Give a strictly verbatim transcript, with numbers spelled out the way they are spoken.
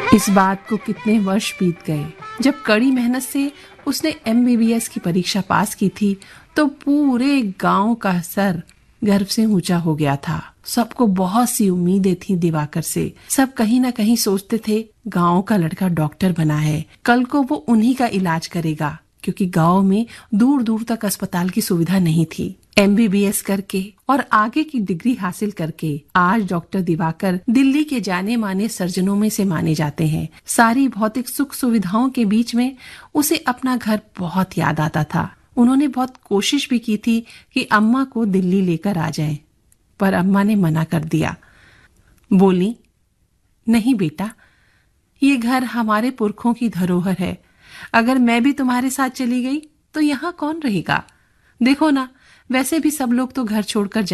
इस बात को कितने वर्ष बीत गए। जब कड़ी मेहनत से उसने एम बी बी एस की परीक्षा पास की थी तो पूरे गांव का सर गर्व से ऊंचा हो गया था। सबको बहुत सी उम्मीदें थी दिवाकर से। सब कहीं ना कहीं सोचते थे गांव का लड़का डॉक्टर बना है, कल को वो उन्हीं का इलाज करेगा, क्योंकि गांव में दूर दूर तक अस्पताल की सुविधा नहीं थी। एम बी बी एस करके और आगे की डिग्री हासिल करके आज डॉक्टर दिवाकर दिल्ली के जाने माने सर्जनों में से माने जाते हैं। सारी भौतिक सुख सुविधाओं के बीच में उसे अपना घर बहुत याद आता था। उन्होंने बहुत कोशिश भी की थी कि अम्मा को दिल्ली लेकर आ जाएं, पर अम्मा ने मना कर दिया। बोली, नहीं बेटा, ये घर हमारे पुरखों की धरोहर है। अगर मैं भी तुम्हारे साथ चली गई तो यहाँ कौन रहेगा? देखो ना, वैसे भी सब लोग तो घर छोड़कर